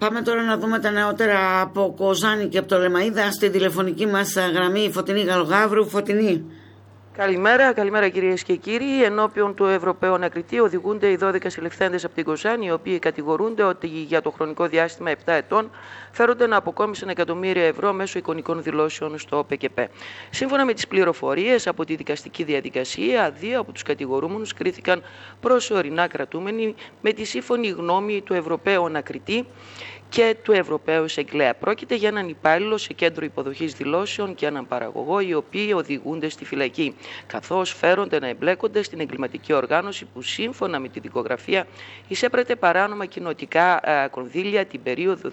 Πάμε τώρα να δούμε τα νεότερα από Κοζάνη και από το Λεμαΐδα στη τηλεφωνική μας γραμμή Φωτεινή Γαλογαύρου. Φωτεινή. Καλημέρα κυρίες και κύριοι. Ενώπιον του Ευρωπαίου Ανακριτή οδηγούνται οι 12 συλληφθέντες από την Κοζάνη, οι οποίοι κατηγορούνται ότι για το χρονικό διάστημα 7 ετών φέρονται να αποκόμισαν εκατομμύρια ευρώ μέσω εικονικών δηλώσεων στο ΠΚΠ. Σύμφωνα με τις πληροφορίες από τη δικαστική διαδικασία, δύο από τους κατηγορούμενους κρίθηκαν προσωρινά κρατούμενοι με τη σύμφωνη γνώμη του Ευρωπαίου Ανακριτή και του Ευρωπαίου Εισαγγελέα. Πρόκειται για έναν υπάλληλο σε κέντρο υποδοχής δηλώσεων και έναν παραγωγό, οι οποίοι οδηγούνται στη φυλακή, καθώς φέρονται να εμπλέκονται στην εγκληματική οργάνωση που σύμφωνα με τη δικογραφία εισέπρατε παράνομα κοινοτικά κονδύλια την περίοδο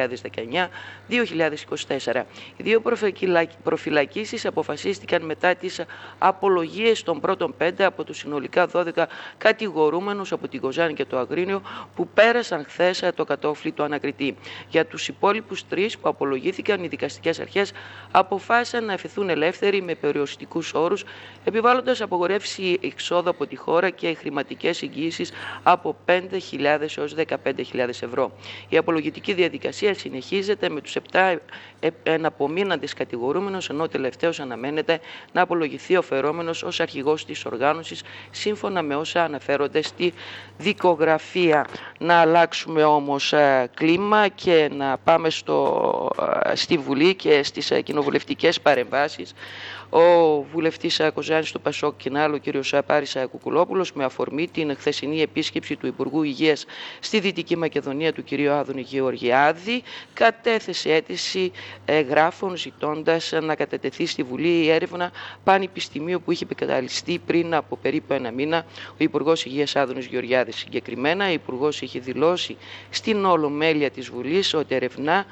2019-2024. Οι δύο προφυλακίσεις αποφασίστηκαν μετά τις απολογίες των πρώτων 5 από τους συνολικά 12 κατηγορούμενους από την Κοζάνη και το Αγρίνιο που πέρασαν χθες το κατόφλι του Ανακριτή. Για τους υπόλοιπους 3 που απολογήθηκαν, οι δικαστικές αρχές αποφάσισαν να αφαιθούν ελεύθεροι με περιοριστικούς όρους, επιβάλλοντας απαγορεύση εξόδου από τη χώρα και χρηματικές εγγύησεις από 5.000 έως 15.000 ευρώ. Η απολογητική διαδικασία συνεχίζεται με τους 7 εναπομείναντες κατηγορούμενους, ενώ ο τελευταίος αναμένεται να απολογηθεί ο φερόμενος ως αρχηγός της οργάνωσης, σύμφωνα με όσα αναφέρονται στη δικογραφία. Να αλλάξουμε όμως κλίμα και να πάμε στη Βουλή και στις κοινοβουλευτικές παρεμβάσεις. Ο βουλευτής Κοζάνης του Πασόκ Κινάλ, ο κ. Πάρης Κουκουλόπουλος, με αφορμή την χθεσινή επίσκεψη του Υπουργού Υγείας στη Δυτική Μακεδονία, του κ. Άδωνη Γεωργιάδη, κατέθεσε αίτηση γράφων ζητώντας να κατατεθεί στη Βουλή η έρευνα πανεπιστημίου που είχε επικαταληστεί πριν από περίπου ένα μήνα ο Υπουργός Υγείας Άδωνης Γεωργιάδης. Συγκεκριμένα, ο Υπουργός είχε δηλώσει στην Ολομέλεια της Βουλής ότι ερευνά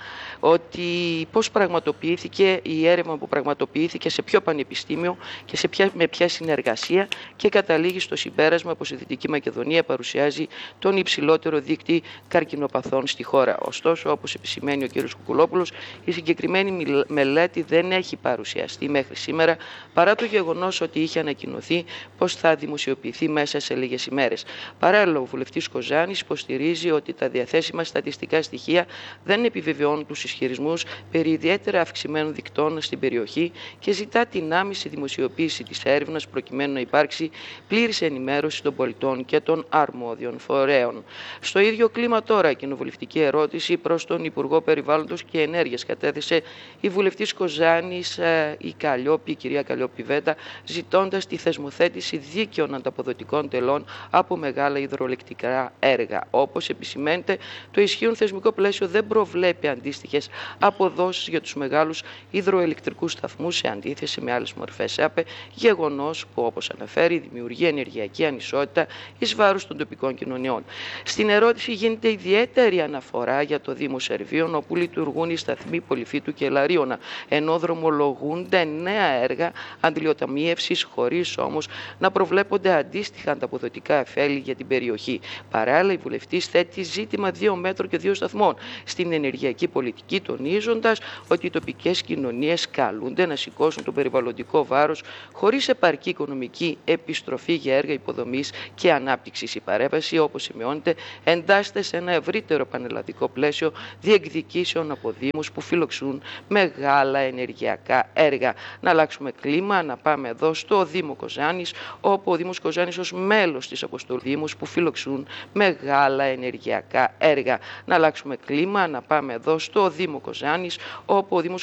πώς πραγματοποιήθηκε η έρευνα που πραγματοποιήθηκε, σε ποιο πανεπιστήμιο και με ποια συνεργασία, και καταλήγει στο συμπέρασμα πως η Δυτική Μακεδονία παρουσιάζει τον υψηλότερο δείκτη καρκινοπαθών στη χώρα. Ωστόσο, όπως επισημαίνει ο κ. Κουκουλόπουλος, η συγκεκριμένη μελέτη δεν έχει παρουσιαστεί μέχρι σήμερα, παρά το γεγονός ότι είχε ανακοινωθεί πως θα δημοσιοποιηθεί μέσα σε λίγες ημέρες. Παράλληλα, ο βουλευτής Κοζάνης υποστηρίζει ότι τα διαθέσιμα στατιστικά στοιχεία δεν επιβεβαιώνουν τους ισχυρισμούς περί ιδιαίτερα αυξημένων δικτών στην περιοχή και ζητά την άμεση δημοσιοποίηση της έρευνας προκειμένου να υπάρξει πλήρης ενημέρωση των πολιτών και των αρμόδιων φορέων. Στο ίδιο κλίμα τώρα, κοινοβουλευτική ερώτηση προς τον Υπουργό Περιβάλλοντος και Ενέργειας κατέθεσε η βουλευτής Κοζάνης, η κυρία Καλλιόπη Βέτα, ζητώντας τη θεσμοθέτηση δίκαιων ανταποδοτικών τελών από μεγάλα υδροελεκτρικά έργα. Όπως επισημαίνεται, το ισχύον θεσμικό πλαίσιο δεν προβλέπει αντίστοιχες αποδόσεις για τους μεγάλους υδροελεκτρικούς σταθμούς σε αντίθεση με άλλες μορφές ΑΠΕ, γεγονός που, όπως αναφέρει, δημιουργεί ενεργειακή ανισότητα εις βάρος των τοπικών κοινωνιών. Στην ερώτηση γίνεται ιδιαίτερη αναφορά για το Δήμο Σερβίων, όπου λειτουργούν οι σταθμοί Πολυφύτου και Λαρίωνα, ενώ δρομολογούνται νέα έργα αντιλιοταμίευσης, χωρίς όμως να προβλέπονται αντίστοιχα ανταποδοτικά ωφέλη για την περιοχή. Παράλληλα, η βουλευτής θέτει ζήτημα 2 μέτρων και 2 σταθμών στην ενεργειακή πολιτική, τονίζοντας ότι οι τοπικές κοινωνίες καλούνται να σηκώσουν το περιβαλλοντικό βάρος χωρίς επαρκή οικονομική επιστροφή για έργα υποδομής και ανάπτυξης. Η παρέμβαση, όπως σημειώνεται, εντάσσεται σε ένα ευρύτερο πανελλαδικό πλαίσιο διεκδικήσεων από δήμους που φιλοξενούν μεγάλα ενεργειακά έργα. Να αλλάξουμε κλίμα, να πάμε εδώ στο Δήμο Κοζάνης, όπου ο Δήμος Κοζάνης ως μέλος της αποστολής δήμους που φιλοξενούν μεγάλα ενεργειακά έργα. Να αλλάξουμε κλίμα, να πάμε εδώ στο Δήμο Κοζάνης, όπου ο Δήμος